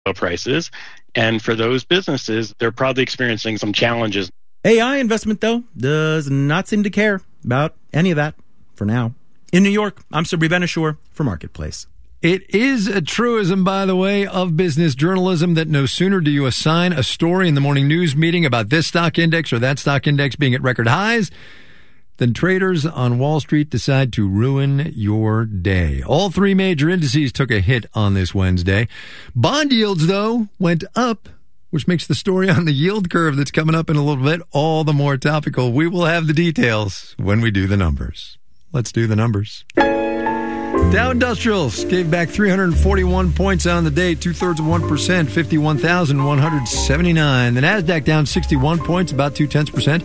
prices. And for those businesses, they're probably experiencing some challenges. AI investment, though, does not seem to care about any of that for now. In New York, I'm Sabri Ben-Achour for Marketplace. It is a truism, by the way, of business journalism that no sooner do you assign a story in the morning news meeting about this stock index or that stock index being at record highs, then traders on Wall Street decide to ruin your day. All three major indices took a hit on this Wednesday. Bond yields, though, went up, which makes the story on the yield curve that's coming up in a little bit all the more topical. We will have the details when we do the numbers. Let's do the numbers. Dow Industrials gave back 341 points on the day, 2/3 of 1%, 51,179. The NASDAQ down 61 points, about 0.2%.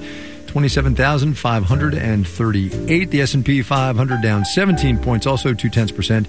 27,538. The S&P 500 down 17 points, also 0.2%,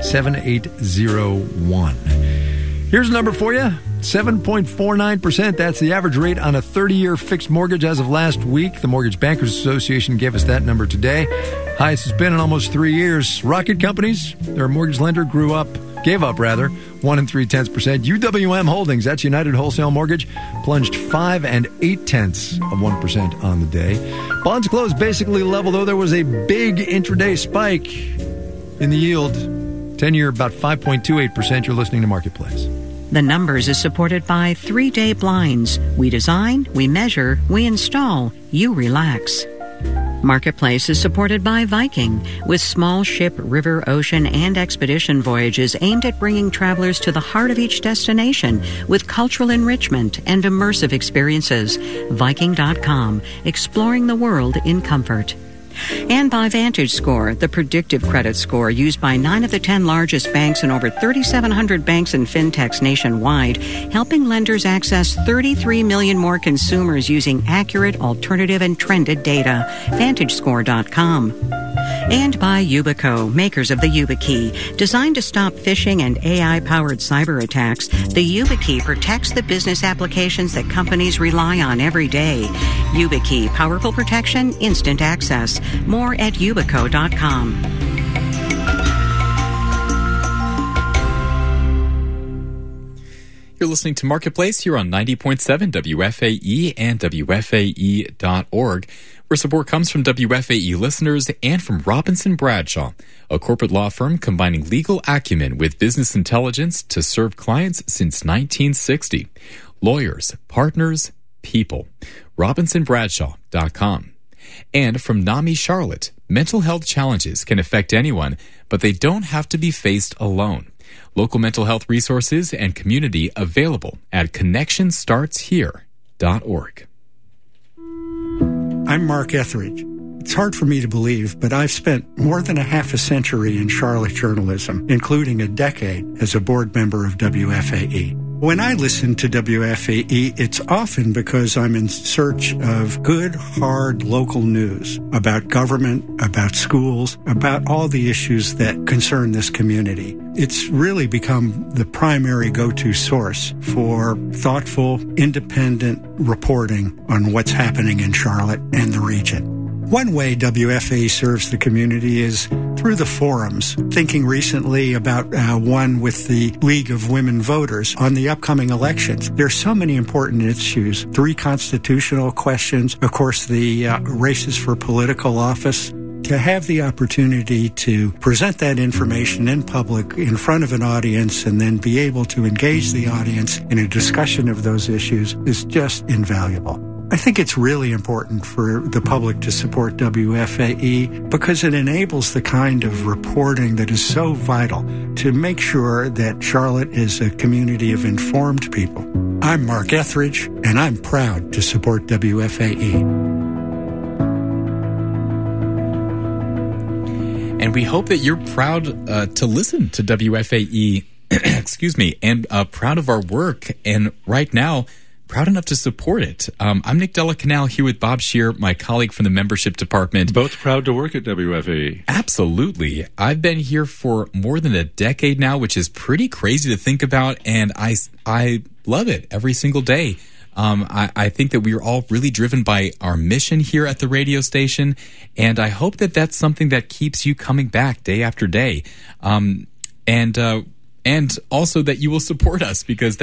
7,801. Here's a number for you, 7.49%. That's the average rate on a 30-year fixed mortgage as of last week. The Mortgage Bankers Association gave us that number today. Highest has been in almost 3 years. Rocket Companies, their mortgage lender, gave up 1 3/10%. UWM Holdings, that's United Wholesale Mortgage, plunged 5 8/10% on the day. Bonds closed basically level, though there was a big intraday spike in the yield. 10-year about 5.28%. You're listening to Marketplace. The Numbers is supported by 3-Day Blinds. We design, we measure, we install, you relax. Marketplace is supported by Viking, with small ship, river, ocean, and expedition voyages aimed at bringing travelers to the heart of each destination with cultural enrichment and immersive experiences. Viking.com, exploring the world in comfort. And by VantageScore, the predictive credit score used by 9 of the 10 largest banks and over 3,700 banks and fintechs nationwide, helping lenders access 33 million more consumers using accurate, alternative, and trended data. VantageScore.com. And by Yubico, makers of the YubiKey. Designed to stop phishing and AI-powered cyber attacks, the YubiKey protects the business applications that companies rely on every day. YubiKey, powerful protection, instant access. More at Yubico.com. You're listening to Marketplace here on 90.7 WFAE and WFAE.org, where support comes from WFAE listeners and from Robinson Bradshaw, a corporate law firm combining legal acumen with business intelligence to serve clients since 1960. Lawyers, partners, people. RobinsonBradshaw.com. And from NAMI Charlotte, mental health challenges can affect anyone, but they don't have to be faced alone. Local mental health resources and community available at connectionstartshere.org. I'm Mark Etheridge. It's hard for me to believe, but I've spent more than a half a century in Charlotte journalism, including a decade as a board member of WFAE. When I listen to WFAE, it's often because I'm in search of good, hard local news about government, about schools, about all the issues that concern this community. It's really become the primary go-to source for thoughtful, independent reporting on what's happening in Charlotte and the region. One way WFAE serves the community is through the forums, thinking recently about one with the League of Women Voters on the upcoming elections. There are so many important issues, 3 constitutional questions, of course, the races for political office. To have the opportunity to present that information in public in front of an audience and then be able to engage the audience in a discussion of those issues is just invaluable. I think it's really important for the public to support WFAE because it enables the kind of reporting that is so vital to make sure that Charlotte is a community of informed people. I'm Mark Etheridge, and I'm proud to support WFAE. And we hope that you're proud to listen to WFAE, excuse me, and proud of our work. And right now, proud enough to support it. I'm Nick Della Canal here with Bob Scheer, my colleague from the membership department. Both proud to work at WFAE. Absolutely. I've been here for more than a decade now, which is pretty crazy to think about, and I love it every single day. I think that we are all really driven by our mission here at the radio station, and I hope that that's something that keeps you coming back day after day. and also that you will support us, because